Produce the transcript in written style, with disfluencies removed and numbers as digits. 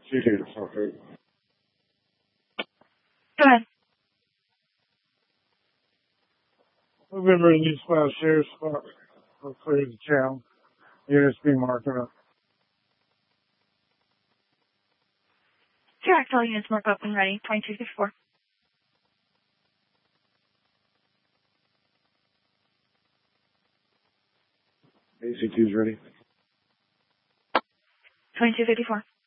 224. Go ahead. We've been released by a sheriff's spot for clear the channel. USB marking up. Direct all units mark up when ready. 2254. AC2's ready. 2254.